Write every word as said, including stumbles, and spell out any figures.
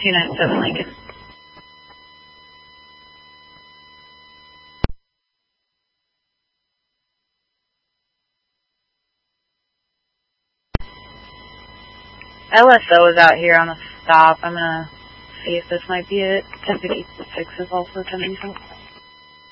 two nine seven Lincoln. L S O is out here on the stop. I'm gonna see if this might be it. ten fifty-six is also attempting to.